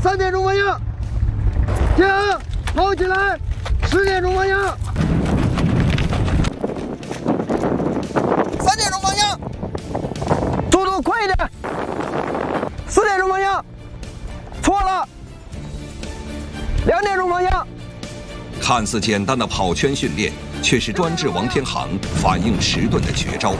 3点钟方向，停，跑起来，10点钟方向，3点钟方向，速度快一点，4点钟方向，错了，2点钟方向。 看似简单的跑圈训练，却是专治王天航反应迟钝的绝招。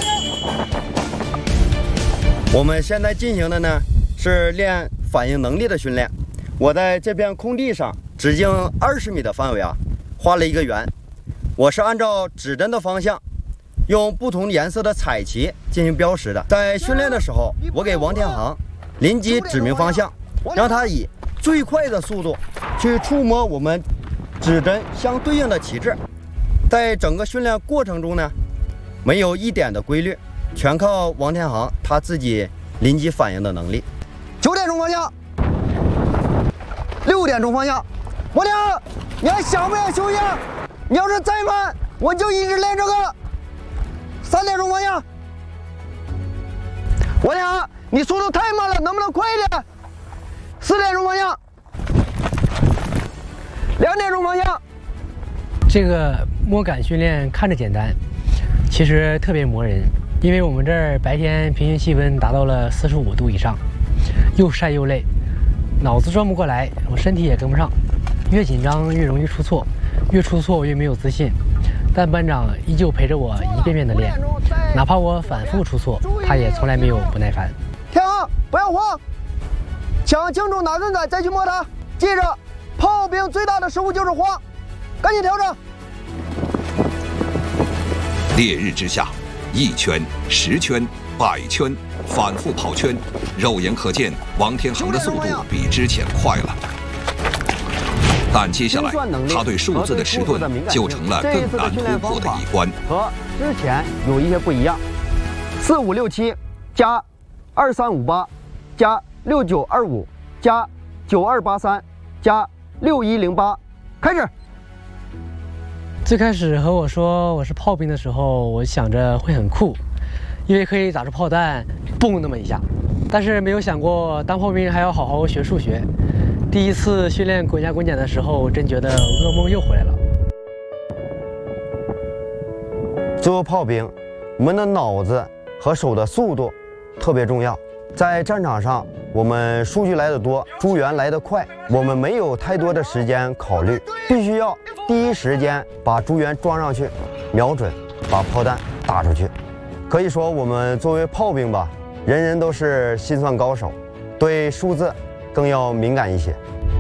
我们现在进行的呢是练反应能力的训练。我在这片空地上直径20米的范围画了一个圆，我是按照指针的方向，用不同颜色的彩旗进行标识的。在训练的时候，我给王天航临机指明方向，让他以最快的速度去触摸我们指针相对应的旗帜。在整个训练过程中呢，没有一点的规律，全靠王天航他自己临机反应的能力。 9点钟方向，6点钟方向，王天航，你还想不想休息？你要是再慢，我就一直练这个。3点钟方向，王天航，你速度太慢了，能不能快一点？4点钟方向，2点钟方向。 这个摸杆训练看着简单，其实特别磨人，因为我们这儿白天平均气温达到了45度以上，又晒又累，脑子转不过来，我身体也跟不上，越紧张越容易出错，越出错越没有自信。但班长依旧陪着我一遍遍的练，哪怕我反复出错，他也从来没有不耐烦。 天航，不要慌，想清楚哪顿仔再去摸它。记着，炮兵最大的失误就是慌，赶紧调整。 烈日之下，1圈、10圈、100圈，反复跑圈，肉眼可见，王天航的速度比之前快了。但接下来，他对数字的迟钝就成了更难突破的一关。 和之前有一些不一样，4567加2358加6925加9283加6108，开始。 最开始和我说我是炮兵的时候，我想着会很酷，因为可以打出炮弹，嘣那么一下。但是没有想过当炮兵还要好好学数学。第一次训练滚下滚减的时候，真觉得噩梦又回来了。 做炮兵，我们的脑子和手的速度特别重要。在战场上，我们数据来得多，猪源来得快，我们没有太多的时间考虑，必须要第一时间把猪源装上去，瞄准，把炮弹打出去。可以说，我们作为炮兵吧，人人都是心算高手，对数字更要敏感一些。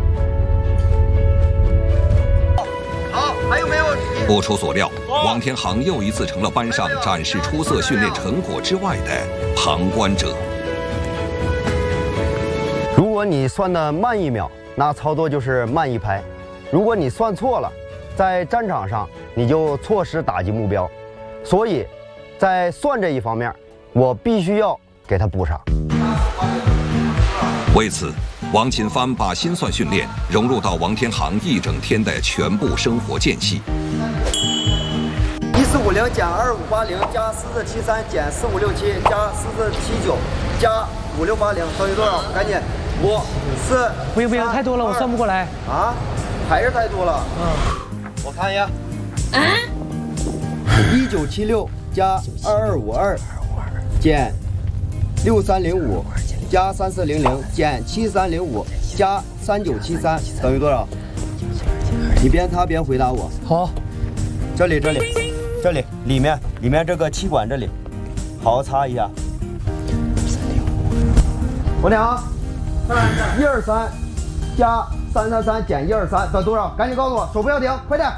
好，还有没有？ 不出所料，王天航又一次成了班上展示出色训练成果之外的旁观者。 如果你算的慢1秒，那操作就是慢1拍；如果你算错了，在战场上你就错失打击目标。所以，在算这一方面，我必须要给他补上。 为此，王锦帆把心算训练融入到王天航一整天的全部生活间隙。 1450减2580加4473减4567加4479加5680等于多少？赶紧，5、4。 不行，太多了，我算不过来。 啊，还是太多了。我看一下。1976加2252减6305加3400减7305加3973等于多少？你边擦边回答我。 好， 这里里面这个气管这里，好好擦一下。王天航，123加333减123等于多少？赶紧告诉我，手不要停，快点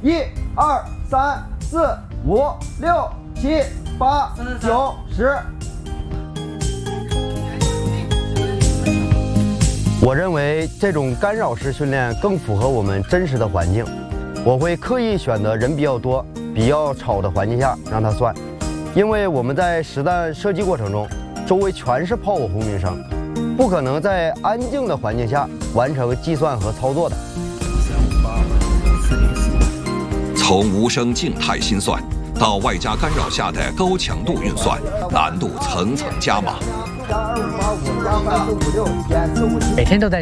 ！1、2、3、4、5、6、7、8、9、10。我认为这种干扰式训练更符合我们真实的环境。我会刻意选择人比较多、比较吵的环境下让它算，因为我们在实弹射击过程中，周围全是炮火轰鸣声，不可能在安静的环境下完成计算和操作的。 从无声静态心算到外加干扰下的高强度运算，难度层层加码。 每天都在